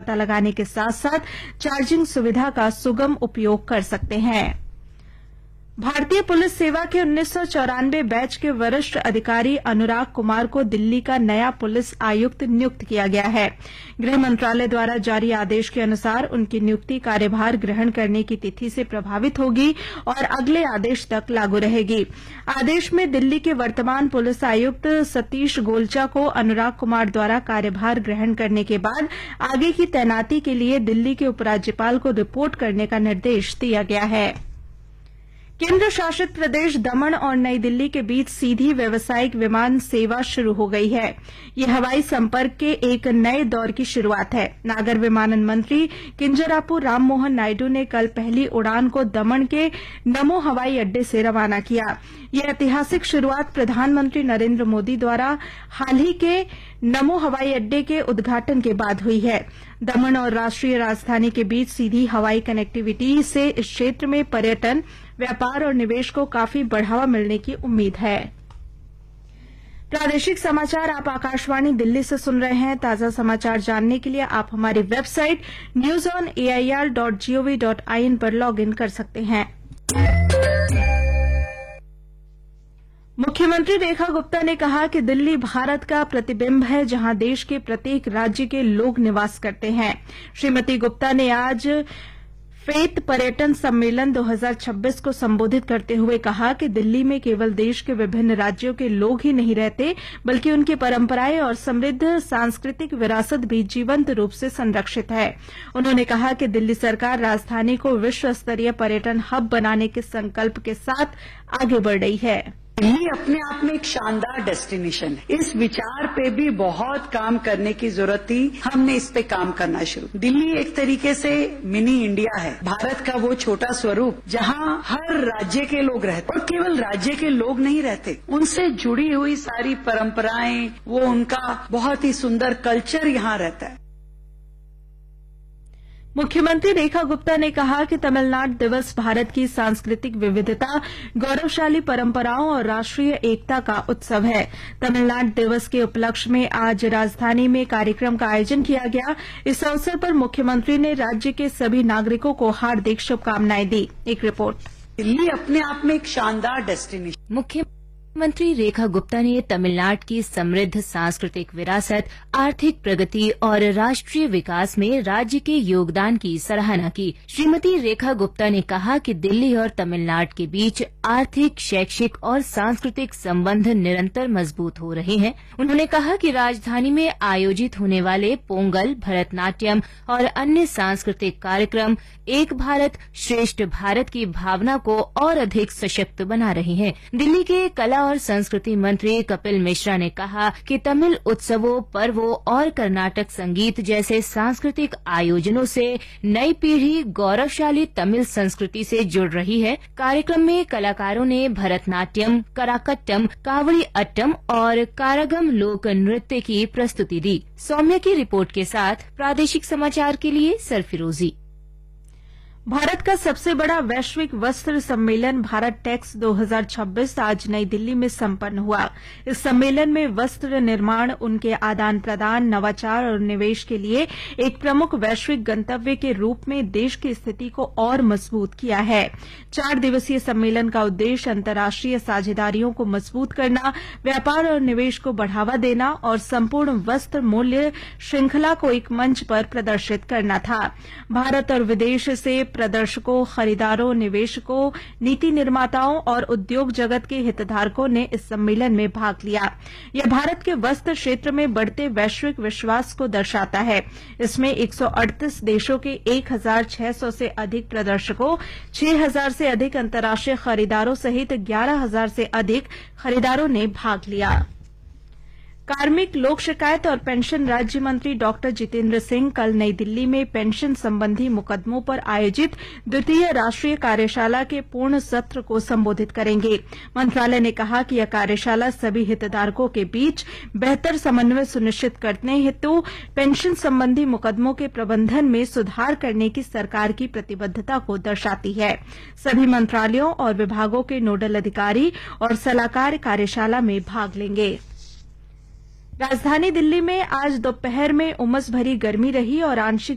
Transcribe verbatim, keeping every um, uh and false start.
पता लगाने के साथ साथ चार्जिंग सुविधा का सुगम उपयोग कर सकते हैं। भारतीय पुलिस सेवा के उन्नीस सौ चौरानवे बैच के वरिष्ठ अधिकारी अनुराग कुमार को दिल्ली का नया पुलिस आयुक्त नियुक्त किया गया है। गृह मंत्रालय द्वारा जारी आदेश के अनुसार उनकी नियुक्ति कार्यभार ग्रहण करने की तिथि से प्रभावित होगी और अगले आदेश तक लागू रहेगी। आदेश में दिल्ली के वर्तमान पुलिस आयुक्त सतीश गोलचा को अनुराग कुमार द्वारा कार्यभार ग्रहण करने के बाद आगे की तैनाती के लिए दिल्ली के उपराज्यपाल को रिपोर्ट करने का निर्देश दिया गया है। केंद्र शासित प्रदेश दमन और नई दिल्ली के बीच सीधी व्यावसायिक विमान सेवा शुरू हो गई है। यह हवाई संपर्क के एक नए दौर की शुरुआत है। नागर विमानन मंत्री किंजरापू राममोहन नायडू ने कल पहली उड़ान को दमन के नमो हवाई अड्डे से रवाना किया। यह ऐतिहासिक शुरुआत प्रधानमंत्री नरेंद्र मोदी द्वारा हाल ही के नमो हवाई अड्डे के उद्घाटन के बाद हुई है। दमन और राष्ट्रीय राजधानी के बीच सीधी हवाई कनेक्टिविटी से इस क्षेत्र में पर्यटन, व्यापार और निवेश को काफी बढ़ावा मिलने की उम्मीद है। प्रादेशिक समाचार आप आकाशवाणी दिल्ली से सुन रहे हैं। ताजा समाचार जानने के लिए आप हमारी website news on A I R dot G O V dot I N पर लॉग इन कर सकते हैं। मुख्यमंत्री रेखा गुप्ता ने कहा कि दिल्ली भारत का प्रतिबिंब है, जहां देश के प्रत्येक राज्य के लोग निवास करते हैं। श्रीमती गुप्ता ने आज फेत पर्यटन सम्मेलन दो हज़ार छब्बीस को संबोधित करते हुए कहा कि दिल्ली में केवल देश के विभिन्न राज्यों के लोग ही नहीं रहते, बल्कि उनकी परंपराएं और समृद्ध सांस्कृतिक विरासत भी जीवंत रूप से संरक्षित है। उन्होंने कहा कि दिल्ली सरकार राजधानी को विश्व स्तरीय पर्यटन हब बनाने के संकल्प के साथ आगे बढ़ रही है। दिल्ली अपने आप में एक शानदार डेस्टिनेशन है। इस विचार पे भी बहुत काम करने की जरूरत थी। हमने इस पे काम करना शुरू। दिल्ली एक तरीके से मिनी इंडिया है, भारत का वो छोटा स्वरूप जहां हर राज्य के लोग रहते और केवल राज्य के लोग नहीं रहते, उनसे जुड़ी हुई सारी परंपराएं, वो उनका बहुत ही सुंदर कल्चर यहां रहता है। मुख्यमंत्री रेखा गुप्ता ने कहा कि तमिलनाडु दिवस भारत की सांस्कृतिक विविधता, गौरवशाली परंपराओं और राष्ट्रीय एकता का उत्सव है। तमिलनाडु दिवस के उपलक्ष्य में आज राजधानी में कार्यक्रम का आयोजन किया गया। इस अवसर पर मुख्यमंत्री ने राज्य के सभी नागरिकों को हार्दिक शुभकामनाएं दी। एक रिपोर्ट। दिल्ली अपने आप में एक शानदार डेस्टिनेशन। मुख्य मंत्री रेखा गुप्ता ने तमिलनाडु की समृद्ध सांस्कृतिक विरासत, आर्थिक प्रगति और राष्ट्रीय विकास में राज्य के योगदान की सराहना की। श्रीमती रेखा गुप्ता ने कहा कि दिल्ली और तमिलनाडु के बीच आर्थिक, शैक्षिक और सांस्कृतिक संबंध निरंतर मजबूत हो रहे हैं। उन्होंने कहा कि राजधानी में आयोजित होने वाले पोंगल, भरतनाट्यम और अन्य सांस्कृतिक कार्यक्रम एक भारत श्रेष्ठ भारत की भावना को और अधिक सशक्त बना रहे हैं। दिल्ली के कला और संस्कृति मंत्री कपिल मिश्रा ने कहा कि तमिल उत्सवों, पर्वों और कर्नाटक संगीत जैसे सांस्कृतिक आयोजनों से नई पीढ़ी गौरवशाली तमिल संस्कृति से जुड़ रही है। कार्यक्रम में कलाकारों ने भरतनाट्यम, कराकट्टम, कावड़ी अट्टम और कारगम लोक नृत्य की प्रस्तुति दी। सौम्या की रिपोर्ट के साथ प्रादेशिक समाचार के लिए सरफिरोजी। भारत का सबसे बड़ा वैश्विक वस्त्र सम्मेलन भारत टेक्स दो हज़ार छब्बीस आज नई दिल्ली में संपन्न हुआ। इस सम्मेलन में वस्त्र निर्माण, उनके आदान प्रदान, नवाचार और निवेश के लिए एक प्रमुख वैश्विक गंतव्य के रूप में देश की स्थिति को और मजबूत किया है। चार दिवसीय सम्मेलन का उद्देश्य अंतर्राष्ट्रीय साझेदारियों को मजबूत करना, व्यापार और निवेश को बढ़ावा देना और संपूर्ण वस्त्र मूल्य श्रृंखला को एक मंच पर प्रदर्शित करना था। भारत और विदेश से प्रदर्शकों, खरीदारों, निवेशकों, नीति निर्माताओं और उद्योग जगत के हितधारकों ने इस सम्मेलन में भाग लिया। यह भारत के वस्त्र क्षेत्र में बढ़ते वैश्विक विश्वास को दर्शाता है। इसमें एक सौ अड़तीस देशों के एक हज़ार छह सौ से अधिक प्रदर्शकों, छह हज़ार से अधिक अंतर्राष्ट्रीय खरीदारों सहित ग्यारह हज़ार से अधिक खरीदारों ने भाग लिया। कार्मिक, लोक शिकायत और पेंशन राज्य मंत्री डॉक्टर जितेंद्र सिंह कल नई दिल्ली में पेंशन संबंधी मुकदमों पर आयोजित द्वितीय राष्ट्रीय कार्यशाला के पूर्ण सत्र को संबोधित करेंगे। मंत्रालय ने कहा कि यह कार्यशाला सभी हितधारकों के बीच बेहतर समन्वय सुनिश्चित करने हेतु पेंशन संबंधी मुकदमों के प्रबंधन में सुधार करने की सरकार की प्रतिबद्धता को दर्शाती है। सभी मंत्रालयों और विभागों के नोडल अधिकारी और सलाहकार कार्यशाला में भाग लेंगे। राजधानी दिल्ली में आज दोपहर में उमस भरी गर्मी रही और आंशिक